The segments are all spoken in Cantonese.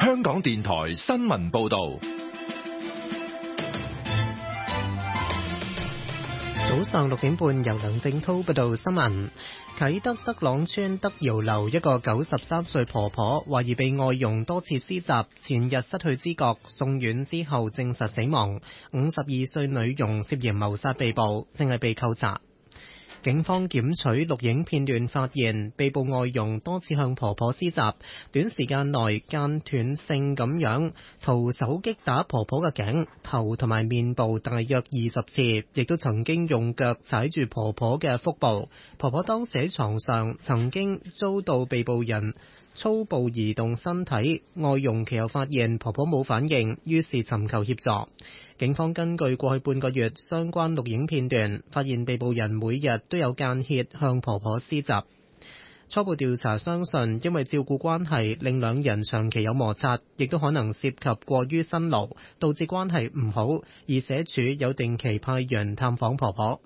香港電台新聞報道。 早上6點半，由梁正滔報道新聞。啟德德朗村德瑤樓一個93歲婆婆懷疑被外傭多次施襲，前日失去知覺，送院之後證實死亡。52歲女傭涉嫌謀殺被捕，正係被扣查。警方檢取錄影片段，發現被捕外傭多次向婆婆施襲，短時間內間斷性咁樣徒手擊打婆婆嘅頸、頭同埋面部大約20次，亦都曾經用腳踩住婆婆嘅腹部。婆婆當時喺床上，曾經遭到被捕人粗暴移動身體，外傭其後發現婆婆冇反應，於是尋求協助。警方根據過去半個月相關錄影片段，發現被捕人每日都有間歇向婆婆施襲。初步調查相信，因為照顧關係令兩人長期有摩擦，亦都可能涉及過於辛勞，導致關係唔好。而社署有定期派員探訪婆婆。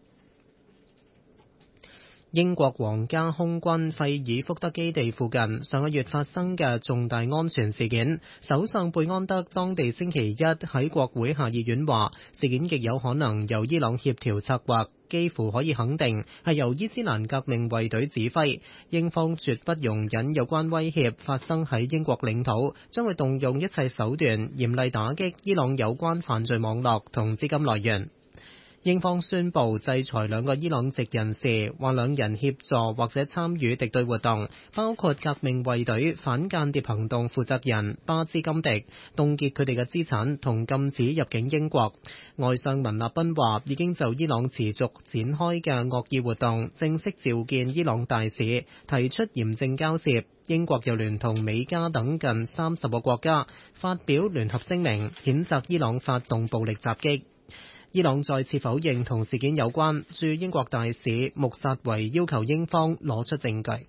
英國皇家空軍費爾福德基地附近上個月發生嘅重大安全事件，首相貝安德當地星期一喺國會下議院話，事件極有可能由伊朗協調策劃，幾乎可以肯定係由伊斯蘭革命衛隊指揮。英方絕不容忍有關威脅發生喺英國領土，將會動用一切手段嚴厲打擊伊朗有關犯罪網絡同資金來源。英方宣布制裁兩個伊朗籍人士，話兩人協助或者參與敵對活動，包括革命衛隊反間諜行動負責人巴茲金迪，凍結佢哋嘅資產同禁止入境英國。外相文納賓話已經就伊朗持續展開嘅惡意活動正式召見伊朗大使，提出嚴正交涉。英國又聯同美加等近30個國家發表聯合聲明，譴責伊朗發動暴力襲擊。伊朗再次否認同事件有關，駐英國大使穆薩維要求英方攞出證據。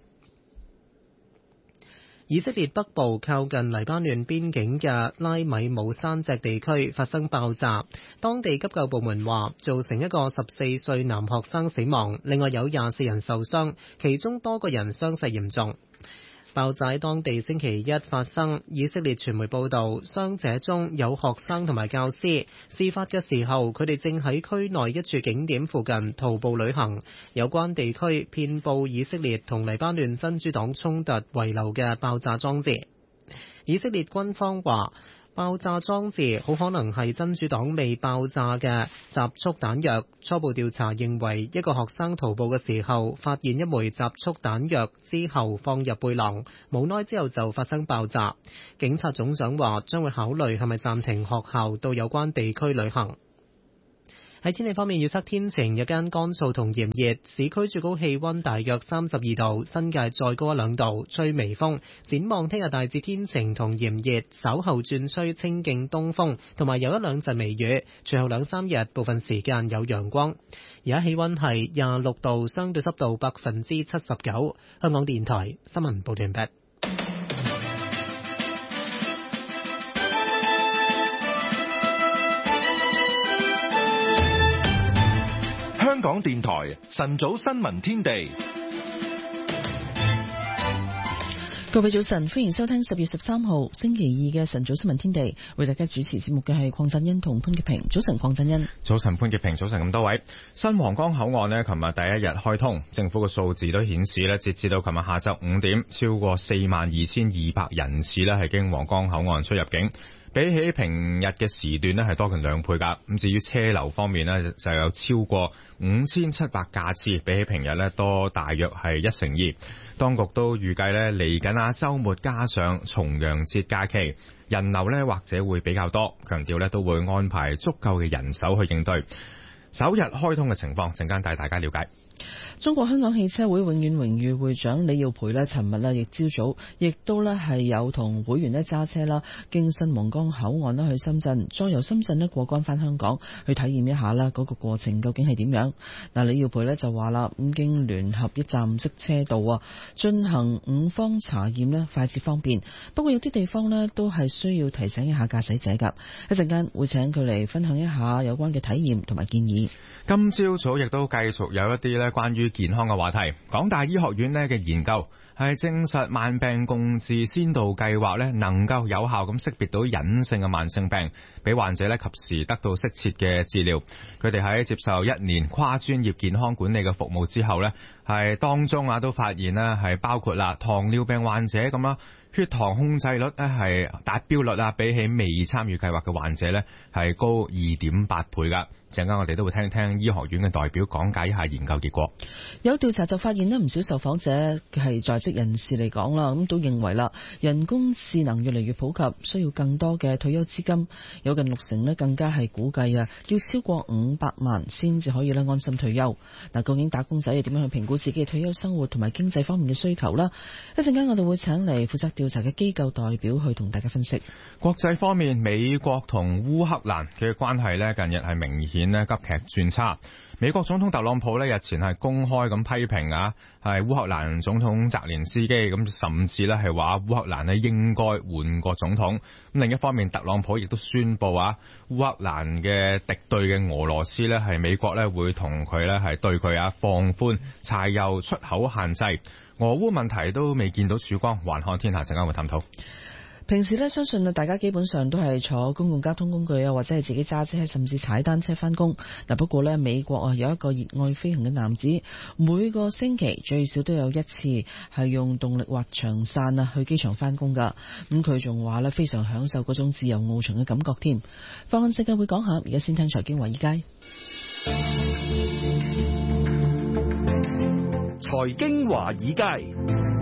以色列北部靠近黎巴嫩邊境嘅拉米姆山脊地區發生爆炸，當地急救部門話造成一個14歲男學生死亡，另外有24人受傷，其中多個人傷勢嚴重。爆炸喺當地星期一發生，以色列傳媒報道，傷者中有學生同埋教師。事發嘅時候，佢哋正喺區內一處景點附近徒步旅行。有關地區遍佈以色列同黎巴嫩真主黨衝突遺留嘅爆炸裝置。以色列軍方話，爆炸裝置好可能係真主黨未爆炸嘅集束彈藥。初步調查認為，一個學生徒步嘅時候發現一枚集束彈藥之後放入背囊，無奈之後就發生爆炸。警察總長話將會考慮係咪暫停學校到有關地區旅行。喺天氣方面，預測天晴，日間乾燥同炎熱，市區最高氣溫大約32度，新界再高1-2度，吹微風。展望聽日大致天晴同炎熱，稍後轉吹清勁東風，同埋有1-2陣微雨。隨後2-3日部分時間有陽光。而家氣溫係26度，相對濕度79%。香港電台新聞報道完畢。 香港電台晨早新聞天地， 各位早晨，歡迎收聽10月13號星期二嘅晨早新聞天地。為大家主持節目嘅係鄺振欣同潘潔平。早晨，鄺振欣。 早晨，潘潔平。早晨，咁多位。新皇崗口岸呢，琴日第一日開通，政府嘅數字都顯示呢，截至到琴日下晝5點，超過42,200人次呢係經皇崗口岸出入境。比起平日嘅時段呢係多近2倍㗎。咁至於車流方面呢，就有超過5700架次，比起平日呢多大約係1/2。當局都預計呢嚟緊週末加上重陽節假期，人流呢或者會比較多，強調呢都會安排足夠嘅人手去應對。首日開通嘅情況，陣間帶大家了解。 中國香港汽車會永遠榮譽會長李耀培呢，尋日呢亦朝早亦都呢係有同會員呢揸車啦，經新皇崗口岸呢去深圳，再由深圳呢過關返香港，去體驗一下啦嗰個過程究竟係點樣。嗱，李耀培呢就話啦，咁經聯合一站式車道進行5方查驗呢，快捷方便。不過有啲地方呢都係需要提醒一下駕駛者㗎。一陣間會請佢嚟分享一下有關嘅體驗同埋建議。 今朝早亦都繼續有一啲呢關於健康嘅話題。港大醫學院呢嘅研究係證實慢病共治先導計劃咧能夠有效咁識別到隱性嘅慢性病，俾患者咧及時得到適切嘅治療。佢哋喺接受1年跨專業健康管理嘅服務之後咧，係當中都發現咧係包括糖尿病患者咁啦，血糖控制率咧係達標率比起未參與計劃嘅患者咧係高2.8倍噶。陣間我哋都會聽聽醫學院嘅代表講解一下研究結果。 有調查就發現咧，唔少受訪者係在職人士嚟講啦，咁都認為啦，人工智能越嚟越普及，需要更多嘅退休資金。有近60%咧更加係估計要超過500萬先至可以安心退休。嗱，究竟打工仔係點樣去評估自己嘅退休生活同埋經濟方面嘅需求啦？一陣間我哋會請嚟負責調查嘅機構代表去同大家分析。國際方面，美國同烏克蘭嘅關係咧近日係明顯急劇轉差。美國總統特朗普日前係公開咁批評係烏克蘭總統澤連斯基，咁甚至係話烏克蘭應該換個總統。咁另一方面，特朗普亦都宣布烏克蘭嘅敵對嘅俄羅斯係美國會同佢係對佢放寬柴油出口限制。俄烏問題都未見到曙光，環看天下陣間會探討。 平時相信大家基本上都係坐公共交通工具或者係自己揸車，甚至踩單車返工。不過美國有一個熱愛飛行嘅男子，每個星期最少都有一次係用動力滑翔傘去機場返工㗎。咁佢仲話非常享受嗰種自由翱翔嘅感覺添。放眼世界會講下，而家先聽財經華爾街。 財經華爾街。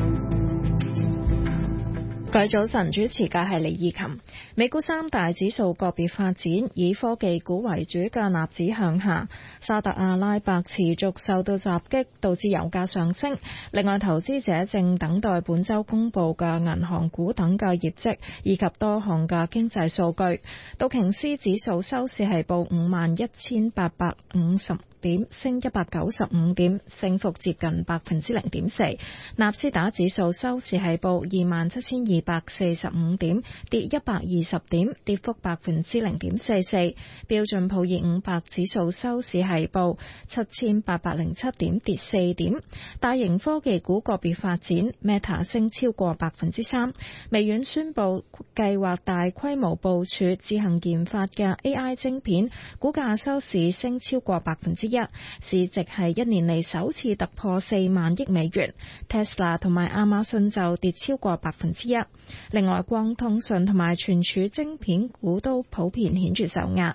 各位早晨，主持嘅係李義琴。美股三大指數個別發展，以科技股為主嘅納指向下。沙特阿拉伯持續受到襲擊，導致油價上升。另外，投資者正等待本週公佈嘅銀行股等嘅業績，以及多項嘅經濟數據。道瓊斯指數收市係報51,850點，升195點，升幅接近0.4%。納斯達指數收市係報27,245點，跌120點，跌幅0.44%。標準普爾500指數收市係報7,807點，跌4點。大型科技股個別發展 ，Meta 升超過3%。微軟宣布計劃大規模部署自行研發嘅 AI 晶片，股價收市升超過1%。市值係1年嚟首次突破4萬億美元。Tesla 同埋亞馬遜就跌超過1%。另外，光通訊同埋存儲晶片股都普遍顯著受壓。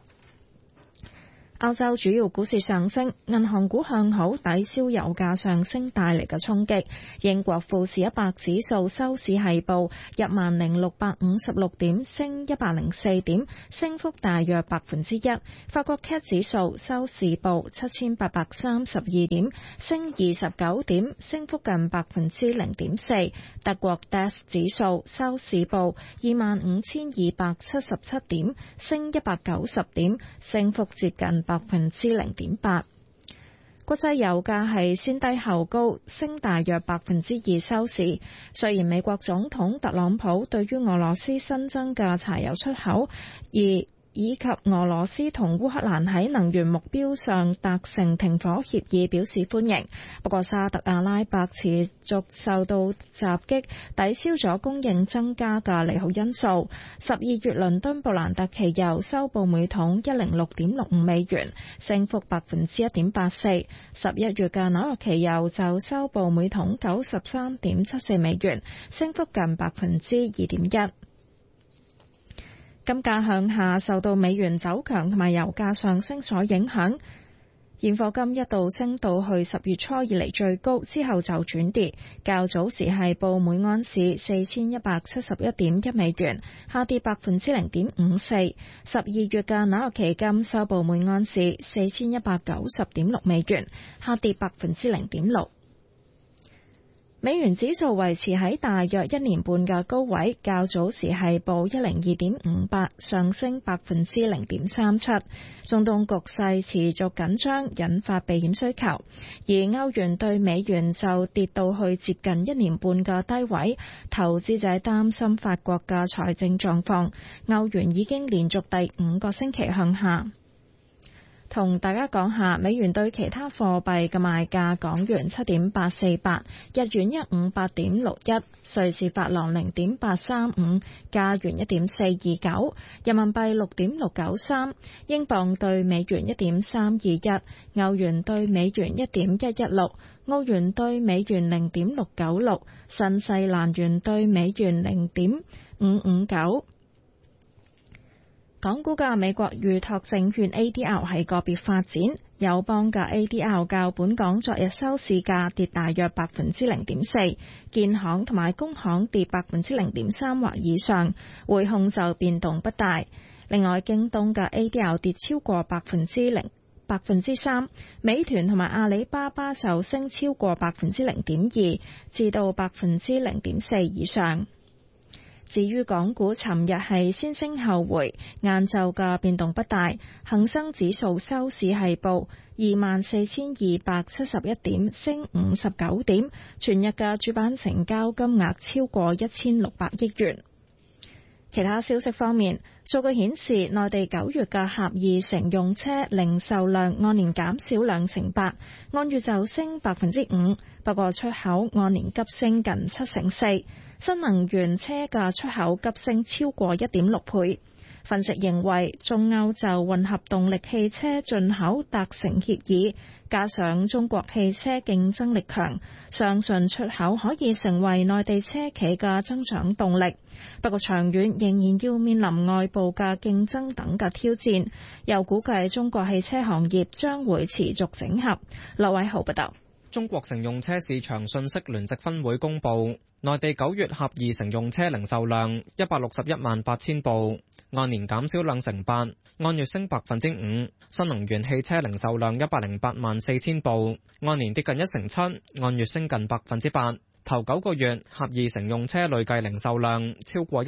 歐洲主要股市上升，銀行股向好，抵消油價上升帶嚟嘅衝擊。英國富時100指數收市係報10,656點，升104點，升幅大約1%。法國 CAC 指數收市報7,832點，升29點，升幅近0.4%。德國 DAX 指數收市報25,277點，升190點，升幅接近0.8%。國際油價係先低後高，升大約2%收市。雖然美國總統特朗普對於俄羅斯新增嘅柴油出口以及俄羅斯同烏克蘭喺能源目標上達成停火協議表示歡迎，不過沙特阿拉伯持續受到襲擊，抵消咗供應增加嘅利好因素。12月倫敦布蘭特期油收報每桶106.65美元，升幅1.84%。11月嘅紐約期油就收報每桶93.74美元，升幅近2.1%。金價向下，受到美元走強同埋油價上升所影響。現貨金一度升到去10月初以嚟最高，之後就轉跌。較早時係報每盎司4171.1美元，下跌0.54%。12月嘅紐約期金收報每盎司4190.6美元，下跌0.6%。美元指數維持喺大約1年半嘅高位，較早時係報102.58，上升0.37%。中東局勢持續緊張，引發避險需求，而歐元對美元就跌到去接近1年半嘅低位。投資者擔心法國嘅財政狀況，歐元已經連續第5個星期向下。 同大家講下美元對其他貨幣嘅賣價：港元7.848，日元158.61，瑞士法郎0.835，加元1.429，人民幣6.693，英鎊對美元1.321，歐元對美元1.116，澳元對美元0.696，新西蘭元對美元0.559。港股嘅美國預託證券 ADR 係個別發展，友邦嘅 ADR 較本港昨日收市價跌大約0.4%，建行同埋工行跌0.3%或以上，匯控就變動不大。另外，京東嘅 ADR 跌超過3%，美團同埋阿里巴巴就升超過0.2%至到0.4%以上。至於港股，尋日係先升後回，晏晝嘅變動不大。恒生指數收市係報24,271點，升59點。全日嘅主板成交金額超過1,600億元。其他消息方面，數據顯示內地9月嘅狹義乘用車零售量按年減少2.8%，按月就升5%，不過出口按年急升近4%。新能源車嘅出口急升超過1.6倍。分析認為，中歐就混合動力汽車進口達成協議，加上中國汽車競爭力強，相信出口可以成為內地車企嘅增長動力。不過長遠仍然要面臨外部嘅競爭等嘅挑戰，又估計中國汽車行業將會持續整合。劉偉豪報道。 中國乘用車市場信息聯席分會公佈，內地9月狹義乘用車零售量161萬8千部，按年減少2.8%，按月升5%。新能源汽車零售量108萬4千部，按年跌近1.7%，按月升近8%。頭9個月狹義乘用車累計零售量超過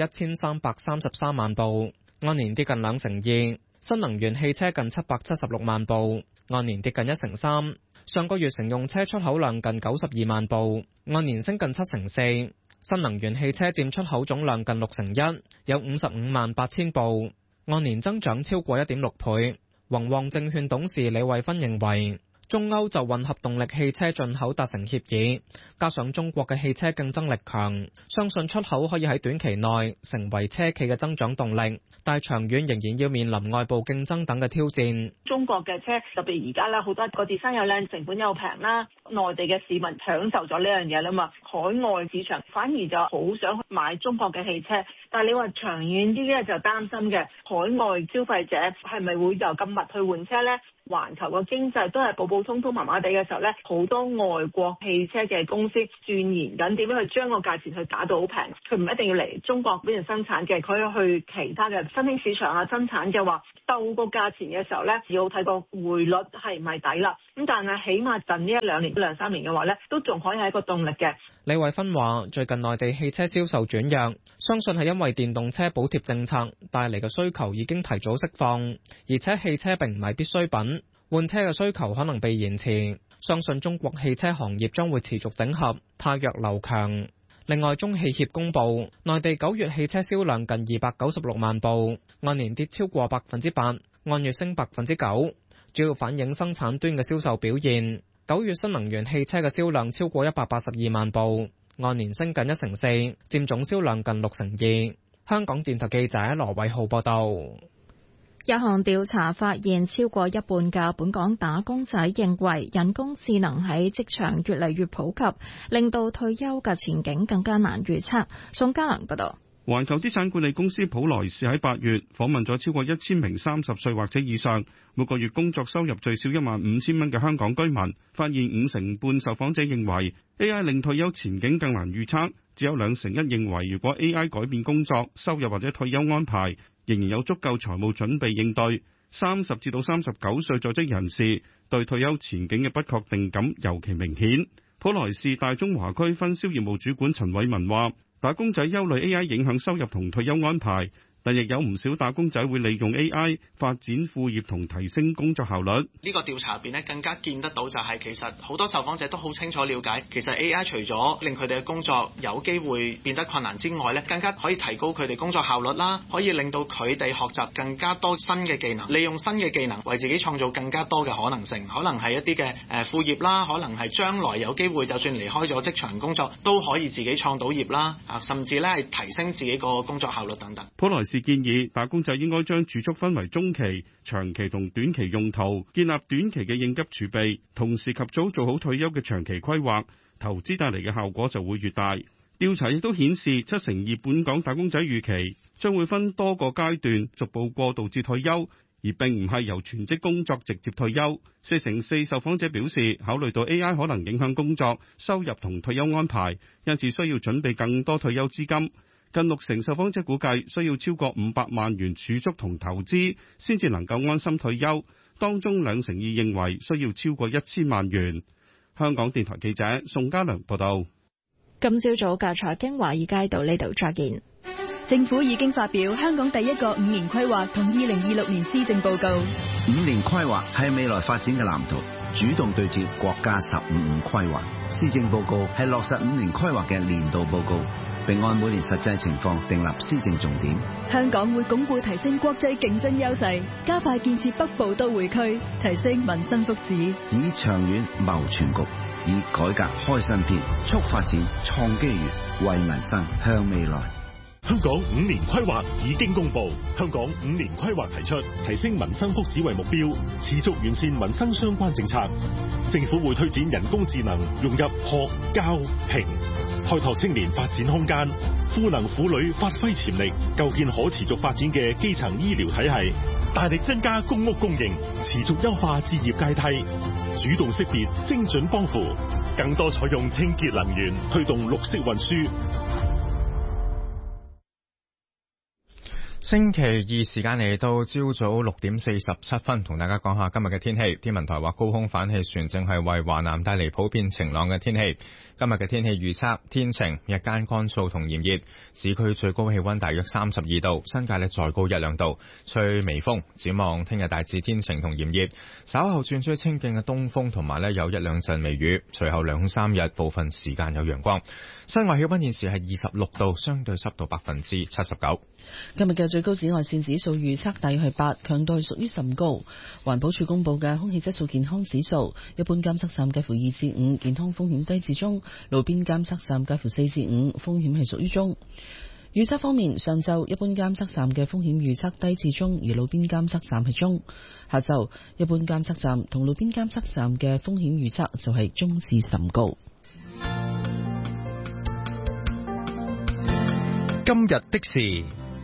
1333萬部，按年跌近2%。新能源汽車近776萬部，按年跌近1.3%。上個月乘用車出口量近92萬部，按年升近7%。新能源汽車佔出口總量近1/6，有55萬8千部，按年增長超過1.6倍。宏旺證券董事李慧芬認為，中歐就混合動力汽車進口達成協議，加上中國嘅汽車競爭力強，相信出口可以喺短期內成為車企嘅增長動力，但係長遠仍然要面臨外部競爭等嘅挑戰。 中國嘅車特別而家咧，好多個自身又靚，成本又平啦，內地嘅市民享受咗呢樣嘢啦嘛，海外市場反而就好想買中國嘅汽車，但係你話長遠啲咧就擔心嘅，海外消費者係咪會就咁密去換車呢？環球嘅經濟都係普普通通麻麻地嘅時候呢，好多外國汽車嘅公司鑽研緊點樣去將個價錢去打到好平，佢唔一定要嚟中國邊度生產嘅，佢去其他嘅新興市場啊生產嘅話，鬥個價錢嘅時候呢，只好睇個匯率係唔係抵啦。咁但係起碼近呢1-2年、2-3年嘅話呢，都仲可以係一個動力嘅。 李慧芬話：最近內地汽車銷售轉弱，相信係因為電動車補貼政策帶嚟嘅需求已經提早釋放，而且汽車並唔係必需品，換車嘅需求可能被延遲。相信中國汽車行業將會持續整合，汰弱留強。另外，中汽協公佈，內地9月汽車銷量近296萬部，按年跌超過8%，按月升9%，主要反映生產端嘅銷售表現。9月新能源汽車嘅銷量超過182萬部，按年升近1%，佔總銷量近62%。香港電台記者羅偉浩報道。 一項調查發現，超過一半嘅本港打工仔認為人工智能喺職場越嚟越普及，令到退休嘅前景更加難預測。宋家良報道。 環球資產管理公司普萊士喺8月訪問咗超過1000名30歲或者以上，每個月工作收入最少15000蚊嘅香港居民，發現5成半受訪者認為 AI 令退休前景更難預測，只有2成1認為如果 AI 改變工作、收入或者退休安排，仍然有足夠財務準備應對。30至到39歲在職人士對退休前景嘅不確定感尤其明顯。普萊士大中華區分銷業務主管陳偉文話，打工仔憂慮 AI 影響收入同退休安排， 但亦有唔少打工仔會利用 AI 發展副業同提升工作效率。 呢個調查入邊咧，更加見得到就係其實好多受訪者都好清楚了解，其實 AI 除咗令佢哋嘅工作有機會變得困難之外咧，更加可以提高佢哋工作效率啦，可以令到佢哋學習更加多新嘅技能，利用新嘅技能為自己創造更加多嘅可能性，可能係一啲嘅副業啦，可能係將來有機會就算離開咗職場工作都可以自己創到業啦，甚至咧係提升自己個工作效率等等。 普萊士建議打工仔應該將儲蓄分為中期、長期同短期用途，建立短期嘅應急儲備，同時及早做好退休嘅長期規劃，投資帶嚟嘅效果就會越大。調查亦都顯示，72%本港打工仔預期將會分多個階段逐步過渡至退休，而並唔係由全職工作直接退休。4%受訪者表示，考慮到 AI 可能影響工作、收入同退休安排，因此需要準備更多退休資金。近60%受訪者估計需要超過500萬元儲蓄同投資，先至能夠安心退休。當中2%認為需要超過1000萬元。香港電台記者宋家良報道。 今朝早嘅財經華爾街到呢度再見。 政府已經發表香港第一個5年規劃同2026年施政報告。 5年規劃係未來發展嘅藍圖，主動對接國家15規劃。施政報告係落實5年規劃嘅年度報告，並按每年實際情況訂立施政重點。 香港會鞏固提升國際競爭優勢，加快建設北部都會區，提升民生福祉， 以長遠謀全局，以改革開新篇，促發展創機遇，為民生向未來。 香港5年規劃已經公布，香港5年規劃提出提升民生福祉為目標，持續完善民生相關政策。政府會推展人工智能融入學、教、評，開拓青年發展空間，賦能婦女發揮潛力，構建可持續發展嘅基層醫療體系，大力增加公屋供應，持續優化置業階梯，主動識別精準幫扶，更多採用清潔能源，推動綠色運輸。 星期二時間嚟到朝早6點47分，同大家講下今日嘅天氣。天文台話高空反氣旋正係為華南帶嚟普遍晴朗嘅天氣。今日嘅天氣預測天晴，日間乾燥同炎熱，市區最高氣溫大約32度，新界咧再高1-2度，吹微風。展望聽日大致天晴同炎熱，稍後轉吹清勁嘅東風，同埋咧有1-2陣微雨。隨後2-3日部分時間有陽光。室外氣溫現時係26度，相對濕度79%。 今日嘅最高紫外線指數預測大約係8，強度係屬於甚高。環保署公布嘅空氣質素健康指數，一般監測站介乎2至5，健康風險低至中；路邊監測站介乎4至5，風險係屬於中。預測方面，上晝一般監測站嘅風險預測低至中，而路邊監測站係中。下晝一般監測站同路邊監測站嘅風險預測就係中至甚高。 今日的事，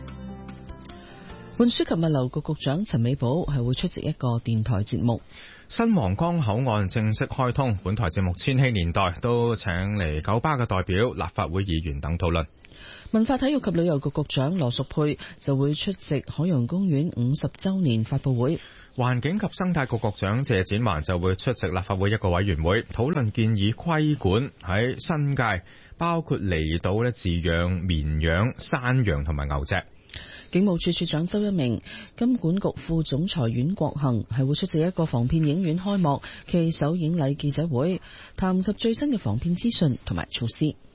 運輸及物流局局長陳美寶係會出席一個電台節目。 新皇崗口岸正式開通，本台節目《千禧年代》都請嚟九巴嘅代表、立法會議員等討論。 文化體育及旅遊局局長羅淑佩就會出席海洋公園50週年發佈會。 環境及生態局局長謝展寰就會出席立法會一個委員會，討論建議規管喺新界包括離島咧飼養綿羊、山羊同埋牛隻。 警務處處長周一鳴、金管局副總裁阮國恒係會出席一個防騙影院開幕暨首映禮記者會，談及最新嘅防騙資訊同埋措施。